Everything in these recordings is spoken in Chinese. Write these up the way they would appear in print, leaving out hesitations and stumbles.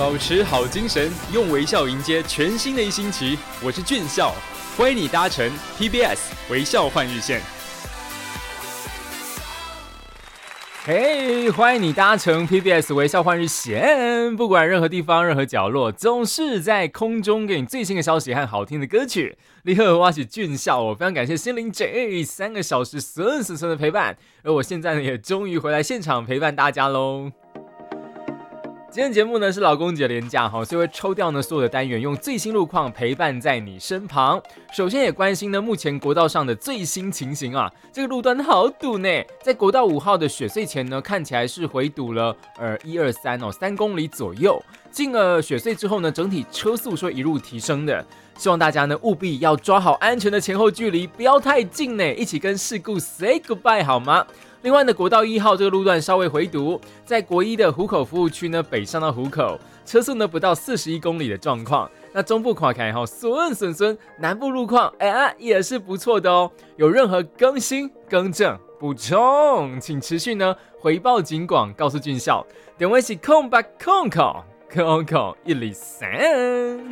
保持好精神，用微笑迎接全新的一星期。我是俊孝，欢迎你搭乘 PBS 微笑换日线。 嘿，欢迎你搭乘 PBS 微笑换日线。不管任何地方、任何角落，总是在空中给你最新的消息和好听的歌曲。你好，我是俊孝，我非常感谢心灵这3个小时顺的陪伴，而我现在呢也终于回来现场陪伴大家喽。今天节目呢是老公节连假，所以会抽掉呢所有的单元，用最新路况陪伴在你身旁。首先也关心呢目前国道上的最新情形啊，这个路段好堵呢，在国道5号的雪隧前呢，看起来是回堵了3公里左右。进了雪隧之后呢，整体车速是会一路提升的。希望大家呢务必要抓好安全的前后距离，不要太近呢，一起跟事故 say goodbye 好吗？另外呢，国道1号这个路段稍微回堵，在国一的湖口服务区呢，北上到湖口，车速呢不到41公里的状况。那中部看起来顺，南部路况也是不错的哦。有任何更新、更正、补充，请持续呢回报警广，告诉俊孝。电话是0800-103。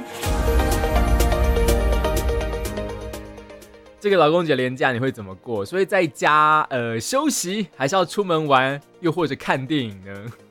这个劳工节连假你会怎么过？所以在家休息，还是要出门玩，又或者看电影呢？